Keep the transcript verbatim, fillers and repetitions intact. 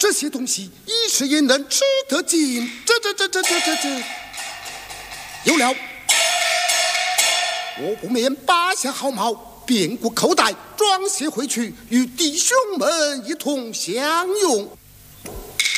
这些东西一时也能吃得尽。这这这这这这这，有了！我不免拔下毫毛，变过口袋，装些回去，与弟兄们一同享用。